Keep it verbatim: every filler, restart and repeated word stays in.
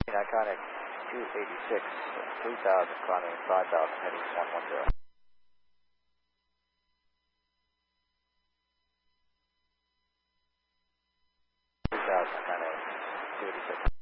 Iconic two eighty-six, three thousand climbing five thousand heading one one zero. three thousand Iconic two eighty-six.